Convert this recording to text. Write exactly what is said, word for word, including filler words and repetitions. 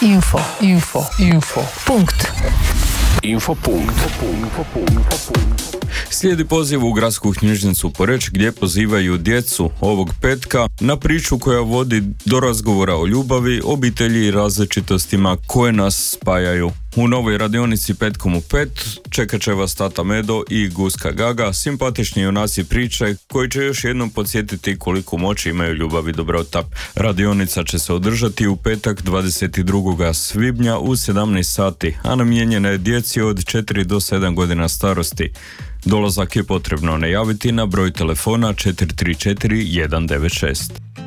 Info, info, info. Punkt. Info punkt. Slijedi poziv u Gradsku knjižnicu Poreč gdje pozivaju djecu ovog petka na priču koja vodi do razgovora o ljubavi, obitelji i različitostima koje nas spajaju. U novoj radionici Petkom u pet čekat će vas Tata Medo i Guska Gaga, simpatični junaci priče koji će još jednom podsjetiti koliko moći imaju ljubav i dobrota. Radionica će se održati u petak dvadeset drugog svibnja u sedamnaest sati, a namijenjena je djeci od četiri do sedam godina starosti. Dolazak je potrebno najaviti na broj telefona četiri tri četiri jedan devet šest.